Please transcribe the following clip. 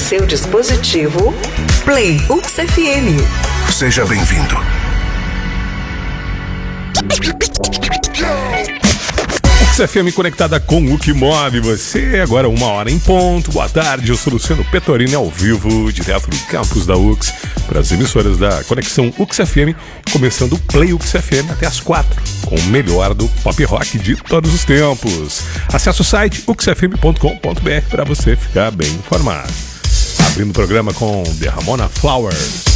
seu dispositivo, Play UX FM. Seja bem-vindo. UX FM conectada com o que move você. Agora 1h em ponto. Boa tarde, eu sou Luciano Petorini, ao vivo, direto do campus da UX, para as emissoras da Conexão UX FM, começando o Play UX FM até as 4, com o melhor do pop rock de todos os tempos. Acesse o site uxfm.com.br para você ficar bem informado. Abrindo o programa com The Ramona Flowers.